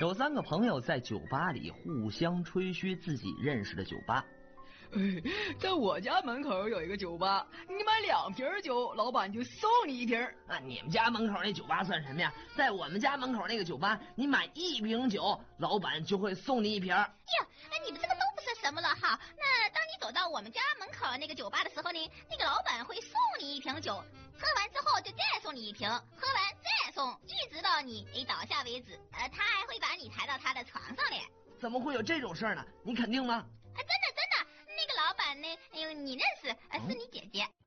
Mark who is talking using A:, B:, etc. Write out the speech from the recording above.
A: 有3个朋友在酒吧里互相吹嘘自己认识的酒吧。
B: 在我家门口有一个酒吧，你买2瓶酒，老板就送你1瓶。
A: 那你们家门口那酒吧算什么呀？在我们家门口那个酒吧，你买1瓶酒，老板就会送你1瓶。
C: 哟，你们这个都不是什么了哈。那当你走到我们家门口那个酒吧的时候呢，那个老板会送你1瓶酒，喝完之后就再送你1瓶，喝完再送，一直到你倒下为止。他还会把你抬到他的床上来。
A: 怎么会有这种事儿呢？你肯定吗？
C: 真的，那个老板呢？你认识，是你姐姐。